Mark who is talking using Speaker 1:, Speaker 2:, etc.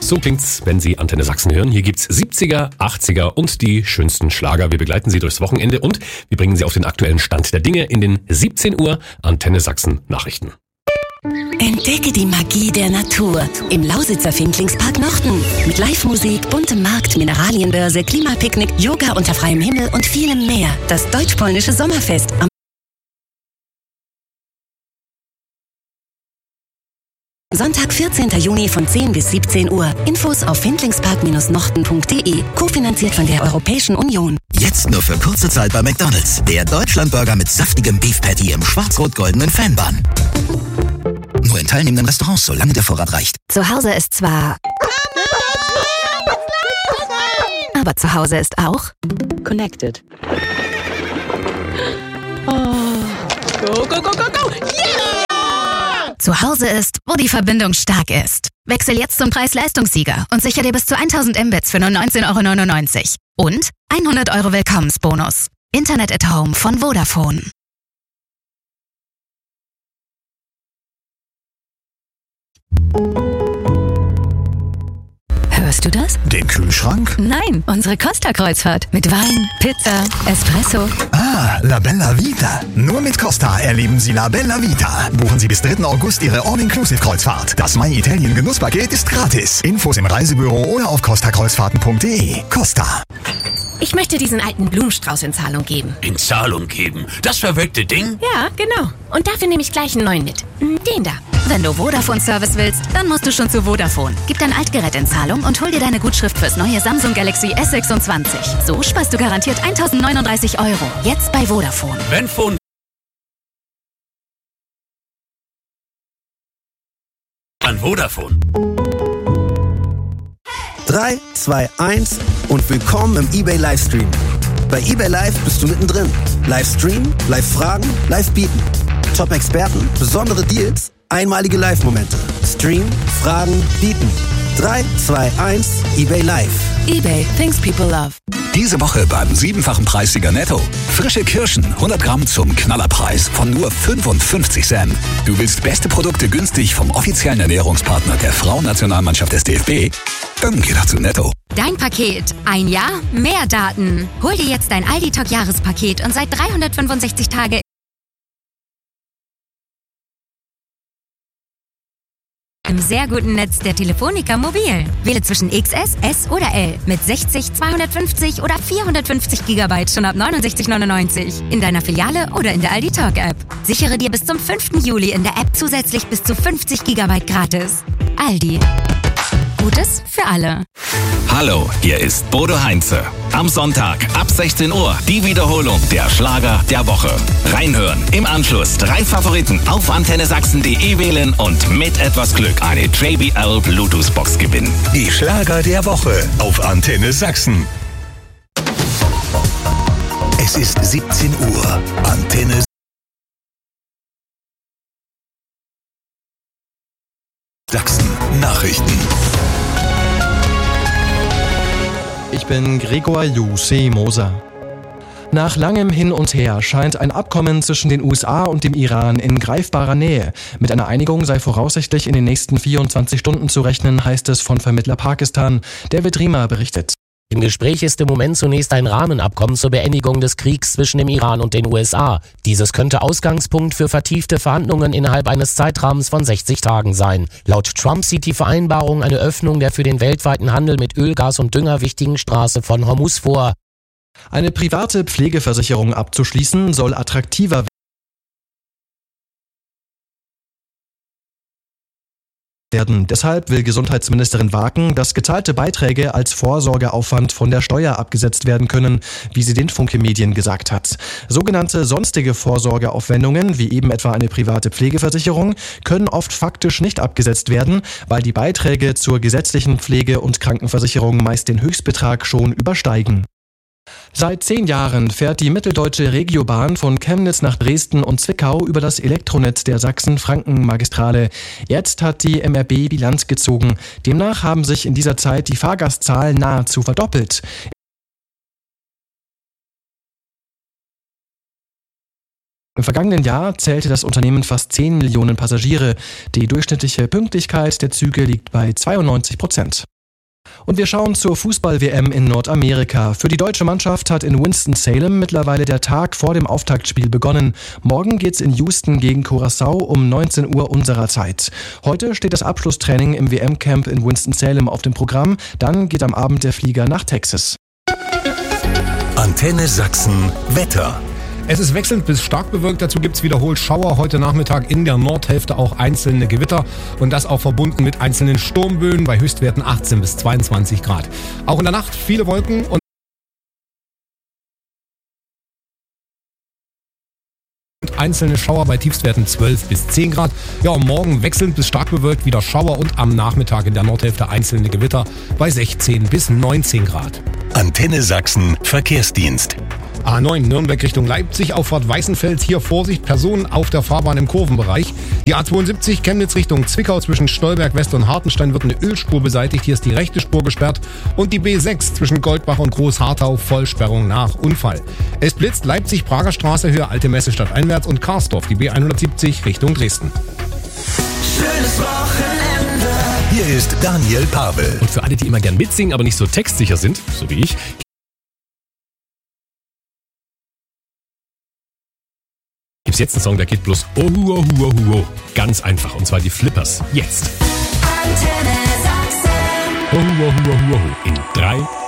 Speaker 1: So klingt's, wenn Sie Antenne Sachsen hören. Hier gibt's 70er, 80er und die schönsten Schlager. Wir begleiten Sie durchs Wochenende und wir bringen Sie auf den aktuellen Stand der Dinge in den 17 Uhr Antenne Sachsen Nachrichten.
Speaker 2: Entdecke die Magie der Natur im Lausitzer Finklingspark Nochten. Mit Live-Musik, buntem Markt, Mineralienbörse, Klimapicknick, Yoga unter freiem Himmel und vielem mehr. Das deutsch-polnische Sommerfest am Sonntag, 14. Juni von 10 bis 17 Uhr. Infos auf finklingspark-nochten.de. Kofinanziert von der Europäischen Union.
Speaker 3: Jetzt nur für kurze Zeit bei McDonald's. Der Deutschlandburger mit saftigem Beef Patty im schwarz-rot-goldenen Fanbun. Nur in teilnehmenden Restaurants, solange der Vorrat reicht.
Speaker 2: Zu Hause ist zwar... Aber zu Hause ist auch...
Speaker 4: Connected. Oh. Go, go, go, go, go! Yeah!
Speaker 2: Zu Hause ist, wo die Verbindung stark ist. Wechsel jetzt zum Preis-Leistungssieger und sichere dir bis zu 1000 Mbits für nur 19,99 € und 100 € Willkommensbonus. Internet at Home von Vodafone. Hörst du das?
Speaker 3: Den Kühlschrank?
Speaker 2: Nein, unsere Costa-Kreuzfahrt. Mit Wein, Pizza, Espresso.
Speaker 3: Ah, La Bella Vita. Nur mit Costa erleben Sie La Bella Vita. Buchen Sie bis 3. August Ihre All-Inclusive-Kreuzfahrt. Das My Italien Genusspaket ist gratis. Infos im Reisebüro oder auf costakreuzfahrten.de. Costa.
Speaker 5: Ich möchte diesen alten Blumenstrauß in Zahlung geben.
Speaker 6: In Zahlung geben? Das verwelkte Ding?
Speaker 5: Ja, genau. Und dafür nehme ich gleich einen neuen mit. Den da.
Speaker 2: Wenn du Vodafone-Service willst, dann musst du schon zu Vodafone. Gib dein Altgerät in Zahlung und hol dir deine Gutschrift fürs neue Samsung Galaxy S26. So sparst du garantiert 1039 €. Jetzt bei Vodafone.
Speaker 6: Wenn Phone an Vodafone.
Speaker 7: 3, 2, 1 und willkommen im eBay Livestream. Bei eBay Live bist du mittendrin. Livestream, Live-Fragen, Live-Bieten. Top-Experten, besondere Deals, einmalige Live-Momente. Stream, Fragen, Bieten. 3, 2, 1, eBay Live.
Speaker 2: eBay, things people love.
Speaker 8: Diese Woche beim 7-fachen Preissieger Netto. Frische Kirschen, 100 Gramm zum Knallerpreis von nur 55 Cent. Du willst beste Produkte günstig vom offiziellen Ernährungspartner der Frauennationalmannschaft des DFB? Dann geh doch zu Netto.
Speaker 2: Dein Paket. Ein Jahr, mehr Daten. Hol dir jetzt dein Aldi-Talk-Jahrespaket und seit 365 Tage im sehr guten Netz der Telefonica Mobil. Wähle zwischen XS, S oder L mit 60, 250 oder 450 GB schon ab 69,99 in deiner Filiale oder in der Aldi Talk App. Sichere dir bis zum 5. Juli in der App zusätzlich bis zu 50 GB gratis. Aldi. Gutes für alle.
Speaker 9: Hallo, hier ist Bodo Heinze. Am Sonntag ab 16 Uhr die Wiederholung der Schlager der Woche. Reinhören, im Anschluss 3 Favoriten auf antennesachsen.de wählen und mit etwas Glück eine JBL Bluetooth-Box gewinnen.
Speaker 3: Die Schlager der Woche auf Antenne Sachsen. Es ist 17 Uhr. Antenne Sachsen Nachrichten.
Speaker 10: Ich bin Gregor Jussi Moser. Nach langem Hin und Her scheint ein Abkommen zwischen den USA und dem Iran in greifbarer Nähe. Mit einer Einigung sei voraussichtlich in den nächsten 24 Stunden zu rechnen, heißt es von Vermittler Pakistan. David Riemer berichtet.
Speaker 11: Im Gespräch ist im Moment zunächst ein Rahmenabkommen zur Beendigung des Kriegs zwischen dem Iran und den USA. Dieses könnte Ausgangspunkt für vertiefte Verhandlungen innerhalb eines Zeitrahmens von 60 Tagen sein. Laut Trump sieht die Vereinbarung eine Öffnung der für den weltweiten Handel mit Öl, Gas und Dünger wichtigen Straße von Hormuz vor.
Speaker 10: Eine private Pflegeversicherung abzuschließen soll attraktiver werden. Deshalb will Gesundheitsministerin Waken, dass gezahlte Beiträge als Vorsorgeaufwand von der Steuer abgesetzt werden können, wie sie den Funke Medien gesagt hat. Sogenannte sonstige Vorsorgeaufwendungen, wie eben etwa eine private Pflegeversicherung, können oft faktisch nicht abgesetzt werden, weil die Beiträge zur gesetzlichen Pflege- und Krankenversicherung meist den Höchstbetrag schon übersteigen. Seit 10 Jahren fährt die mitteldeutsche Regiobahn von Chemnitz nach Dresden und Zwickau über das Elektronetz der Sachsen-Franken-Magistrale. Jetzt hat die MRB Bilanz gezogen. Demnach haben sich in dieser Zeit die Fahrgastzahlen nahezu verdoppelt. Im vergangenen Jahr zählte das Unternehmen fast 10 Millionen Passagiere. Die durchschnittliche Pünktlichkeit der Züge liegt bei 92%. Und wir schauen zur Fußball-WM in Nordamerika. Für die deutsche Mannschaft hat in Winston-Salem mittlerweile der Tag vor dem Auftaktspiel begonnen. Morgen geht's in Houston gegen Curaçao um 19 Uhr unserer Zeit. Heute steht das Abschlusstraining im WM-Camp in Winston-Salem auf dem Programm. Dann geht am Abend der Flieger nach Texas.
Speaker 8: Antenne Sachsen Wetter.
Speaker 12: Es ist wechselnd bis stark bewölkt, dazu gibt es wiederholt Schauer. Heute Nachmittag in der Nordhälfte auch einzelne Gewitter und das auch verbunden mit einzelnen Sturmböen bei Höchstwerten 18 bis 22 Grad. Auch in der Nacht viele Wolken und einzelne Schauer bei Tiefstwerten 12 bis 10 Grad. Ja, und morgen wechselnd bis stark bewölkt wieder Schauer und am Nachmittag in der Nordhälfte einzelne Gewitter bei 16 bis 19 Grad.
Speaker 8: Antenne Sachsen Verkehrsdienst.
Speaker 12: A9 Nürnberg Richtung Leipzig, Auffahrt Weißenfels, hier Vorsicht, Personen auf der Fahrbahn im Kurvenbereich. Die A72 Chemnitz Richtung Zwickau zwischen Stolberg West und Hartenstein wird eine Ölspur beseitigt, hier ist die rechte Spur gesperrt. Und die B6 zwischen Goldbach und Großhartau, Vollsperrung nach Unfall. Es blitzt Leipzig-Prager Straße, Höhe Alte Messestadt einwärts und Karsdorf, die B170 Richtung Dresden.
Speaker 8: Schönes Wochenende. Hier ist Daniel Pavel.
Speaker 1: Und für alle, die immer gern mitsingen, aber nicht so textsicher sind, so wie ich, gibt's jetzt einen Song, der geht bloß ohu, ohu, ohu, ohu. Ganz einfach, und zwar die Flippers. Jetzt.
Speaker 13: Antenne Sachsen.
Speaker 1: Ohu, ohu, ohu, ohu. In 3,